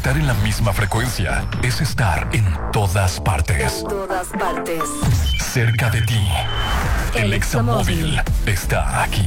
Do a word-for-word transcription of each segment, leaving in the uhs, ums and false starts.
Estar en la misma frecuencia es estar en todas partes. En todas partes. Cerca de ti. El, el Examóvil está aquí.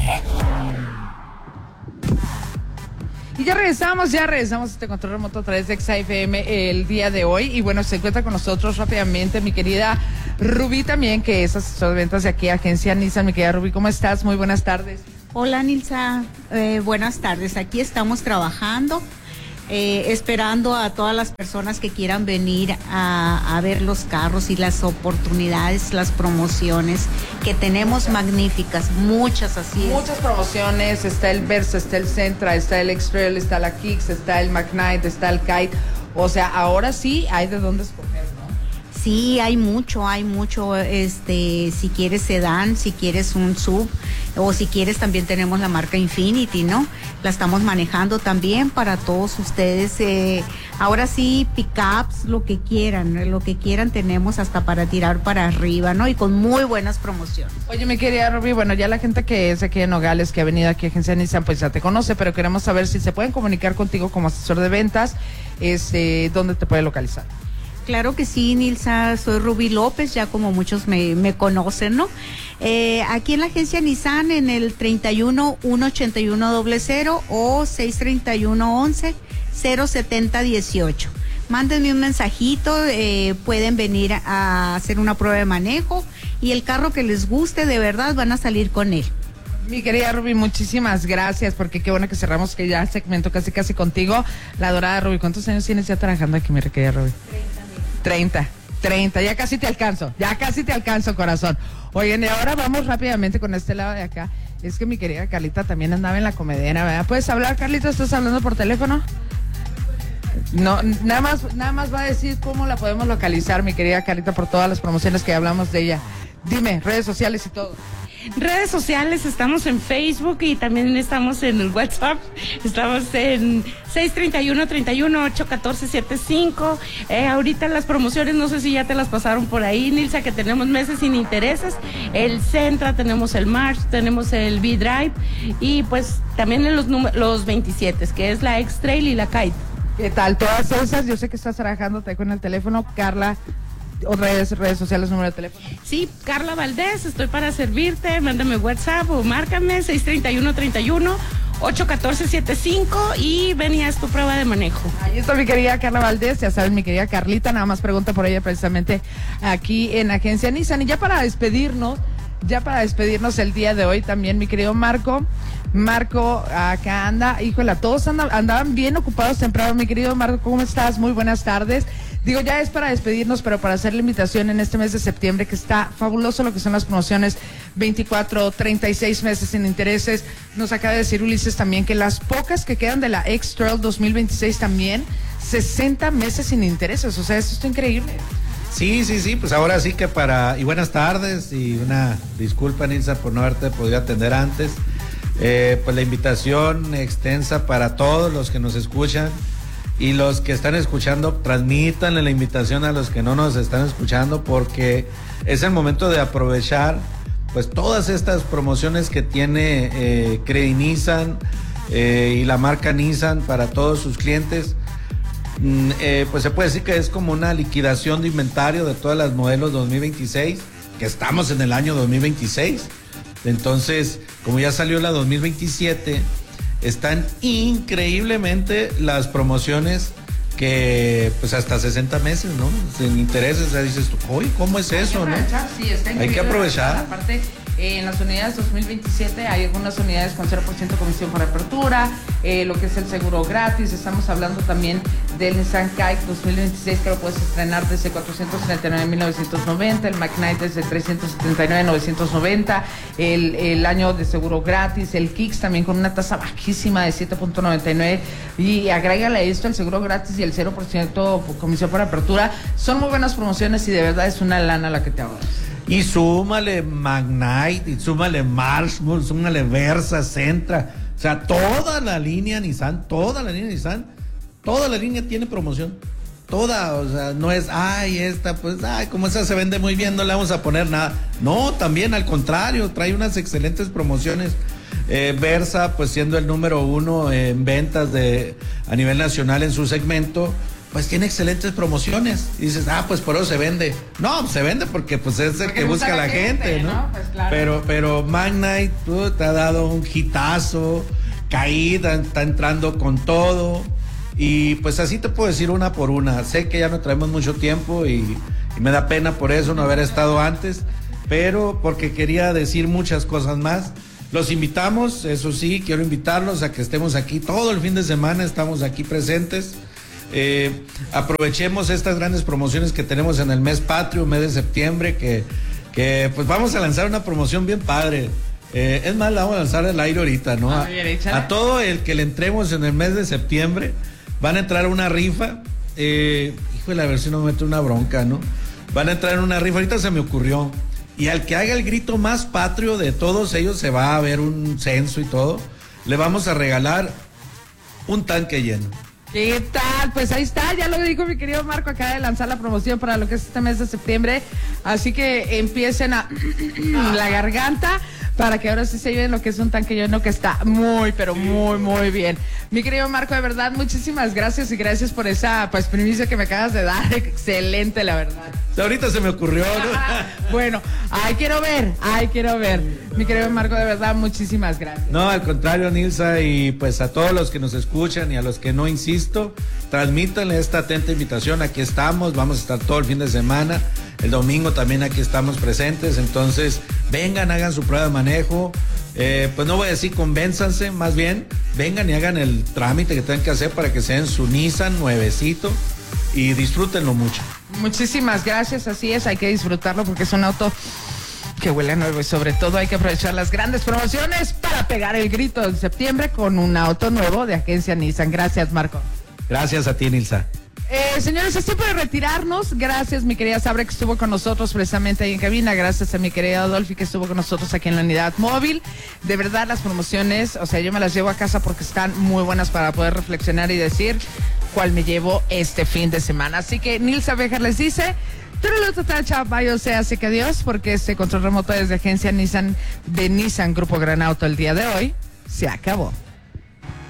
Y ya regresamos, ya regresamos a este control remoto a través de Exa F M el día de hoy. Y bueno, se encuentra con nosotros rápidamente mi querida Rubí también, que es asesor de ventas de aquí, Agencia Nissan. Mi querida Rubí, ¿cómo estás? Muy buenas tardes. Hola, Nilsa. Eh, buenas tardes. Aquí estamos trabajando, eh, esperando a todas las personas que quieran venir a, a ver los carros y las oportunidades, las promociones que tenemos magníficas, muchas así es. Muchas promociones, está el Versa, está el Sentra, está el X-Trail, está la Kicks, está el McKnight, está el Kite. O sea, ahora sí hay de dónde escoger, ¿no? Sí, hay mucho, hay mucho, este, si quieres sedán, si quieres un sub, o si quieres también tenemos la marca Infinity, ¿no? La estamos manejando también para todos ustedes. Eh, ahora sí, pickups, lo que quieran, lo que quieran tenemos hasta para tirar para arriba, ¿no? Y con muy buenas promociones. Oye, mi querida Rubí, bueno, ya la gente que es aquí en Nogales, que ha venido aquí a Agencia Nissan, pues ya te conoce, pero queremos saber si se pueden comunicar contigo como asesor de ventas, este, ¿dónde te puede localizar? Claro que sí, Nilsa, soy Rubí López, ya como muchos me, me conocen, ¿no? Eh, aquí en la agencia Nissan en el treinta y uno, ciento ochenta y uno cero cero o seis treinta y uno once cero setenta dieciocho. Mándenme un mensajito, eh, pueden venir a hacer una prueba de manejo y el carro que les guste, de verdad, van a salir con él. Mi querida Rubí, muchísimas gracias, porque qué bueno que cerramos que ya el segmento casi casi contigo. La adorada Rubí, ¿cuántos años tienes ya trabajando aquí, mi querida Rubí? treinta, treinta, ya casi te alcanzo, ya casi te alcanzo, corazón. Oigan, y ahora vamos rápidamente con este lado de acá. Es que mi querida Carlita también andaba en la comedera, ¿verdad? ¿Puedes hablar, Carlita? ¿Estás hablando por teléfono? No, nada más, nada más va a decir cómo la podemos localizar, mi querida Carlita, por todas las promociones que hablamos de ella. Dime, redes sociales y todo. Redes sociales, estamos en Facebook y también estamos en el WhatsApp. Estamos en seis treinta y uno, treinta y uno, ocho catorce, setenta y cinco. Eh, ahorita las promociones, no sé si ya te las pasaron por ahí, Nilsa, que tenemos meses sin intereses. El Sentra, tenemos el March, tenemos el V-Drive y pues también en los, los veintisiete, que es la X-Trail y la Kite. ¿Qué tal? Todas esas, yo sé que estás trabajando, te con el teléfono, Carla. ¿Otras redes, redes sociales, número de teléfono? Sí, Carla Valdés, estoy para servirte, mándame WhatsApp o márcame seis treinta y uno, treinta y uno, ocho catorce, setenta y cinco y ven y haz tu prueba de manejo. Ahí está mi querida Carla Valdés, ya saben, mi querida Carlita, nada más pregunta por ella precisamente aquí en Agencia Nissan. Y ya para despedirnos, ya para despedirnos el día de hoy también, mi querido Marco, Marco, acá anda, híjole, todos andaban, andaban bien ocupados temprano, mi querido Marco, ¿cómo estás? Muy buenas tardes. Digo, ya es para despedirnos, pero para hacer la invitación en este mes de septiembre, que está fabuloso lo que son las promociones, veinticuatro, treinta y seis meses sin intereses. Nos acaba de decir Ulises también que las pocas que quedan de la X-Trail dos mil veintiséis también, sesenta meses sin intereses, o sea, esto está increíble. Sí, sí, sí, pues ahora sí que para, y buenas tardes, y una disculpa, Nilsa, por no haberte podido atender antes. Eh, pues la invitación extensa para todos los que nos escuchan y los que están escuchando, transmítanle la invitación a los que no nos están escuchando, porque es el momento de aprovechar pues todas estas promociones que tiene eh, Credit Nissan eh, y la marca Nissan para todos sus clientes. Mm, eh, pues se puede decir que es como una liquidación de inventario de todas las modelos dos mil veintiséis, que estamos en el año dos mil veintiséis. Entonces, como ya salió la dos mil veintisiete, están increíblemente las promociones que pues hasta sesenta meses, ¿no? Sin intereses, o sea, dices tú, uy, ¿cómo es eso, no? Sí, está Hay que aprovechar. Aparte, eh, en las unidades dos mil veintisiete hay algunas unidades con cero por ciento comisión por apertura, eh, lo que es el seguro gratis. Estamos hablando también del Nissan Kite dos mil veintiséis, que lo puedes estrenar desde cuatrocientos treinta y nueve mil novecientos noventa, el McKnight desde trescientos setenta y nueve mil novecientos noventa, el, el año de seguro gratis, el Kicks también con una tasa bajísima de siete punto noventa y nueve, y agrégale a esto el seguro gratis y el cero por ciento comisión por apertura. Son muy buenas promociones y de verdad es una lana la que te ahorras. Y súmale McKnight, y súmale March, súmale Versa, Sentra, o sea, toda la línea Nissan, toda la línea Nissan, toda la línea tiene promoción, toda, o sea, no es, ay, esta, pues, ay, como esa se vende muy bien, no le vamos a poner nada. No, también al contrario, trae unas excelentes promociones. Eh, Versa, pues siendo el número uno en ventas de a nivel nacional en su segmento, pues tiene excelentes promociones. Y dices, ah, pues por eso se vende. No, se vende porque pues es el Porque que busca la gente, gente, ¿no? ¿no? Pues claro. Pero, pero Magnite tú, te ha dado un hitazo, caída, está entrando con todo. Y pues así te puedo decir una por una. Sé que ya no traemos mucho tiempo y, y me da pena por eso no haber estado antes, pero porque quería decir muchas cosas más. Los invitamos, eso sí, quiero invitarlos a que estemos aquí todo el fin de semana, estamos aquí presentes. Eh, aprovechemos estas grandes promociones que tenemos en el mes patrio, mes de septiembre, que, que pues vamos a lanzar una promoción bien padre. Eh, es más, la vamos a lanzar al aire ahorita, ¿no? A, a todo el que le entremos en el mes de septiembre, van a entrar a una rifa. Eh, híjole, a ver si no me meto una bronca, ¿no? Van a entrar en una rifa, ahorita se me ocurrió. Y al que haga el grito más patrio de todos ellos, se va a ver un censo y todo, le vamos a regalar un tanque lleno. ¿Qué tal? Pues ahí está, ya lo dijo mi querido Marco, acaba de lanzar la promoción para lo que es este mes de septiembre, así que empiecen a la garganta para que ahora sí se lleven lo que es un tanque lleno, que está muy, pero muy, muy bien. Mi querido Marco, de verdad, muchísimas gracias y gracias por esa pues primicia que me acabas de dar, excelente, la verdad. Ahorita se me ocurrió, ¿no? Bueno, ay, quiero ver, ay, quiero ver. Mi querido Marco, de verdad, muchísimas gracias. No, al contrario, Nilsa, y pues a todos los que nos escuchan y a los que no, insisto, transmítanle esta atenta invitación. Aquí estamos, vamos a estar todo el fin de semana. El domingo también aquí estamos presentes, entonces vengan, hagan su prueba de manejo. Eh, pues no voy a decir convénzanse, más bien vengan y hagan el trámite que tengan que hacer para que se den su Nissan nuevecito y disfrútenlo mucho. Muchísimas gracias, así es, hay que disfrutarlo porque es un auto que huele a nuevo y sobre todo hay que aprovechar las grandes promociones para pegar el grito en septiembre con un auto nuevo de Agencia Nissan. Gracias, Marco. Gracias a ti, Nilsa. Eh, señores, es tiempo de retirarnos. Gracias, mi querida Sabre, que estuvo con nosotros precisamente ahí en cabina. Gracias a mi querida Adolfi, que estuvo con nosotros aquí en la unidad móvil. De verdad, las promociones, o sea, yo me las llevo a casa porque están muy buenas para poder reflexionar y decir cuál me llevo este fin de semana. Así que Nilsa Bejar les dice, Turulú total, chapayo, se hace que Dios, porque este control remoto desde Agencia Nissan de Nissan Grupo Gran Auto el día de hoy se acabó.